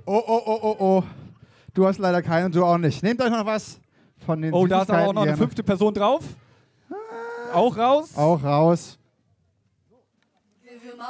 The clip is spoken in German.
Oh, oh, oh, oh, oh. Du hast leider keinen und du auch nicht. Nehmt euch noch was von den Oh, da ist aber auch Süßigkeiten noch eine gerne. 5. Person drauf. Auch raus. Auch raus.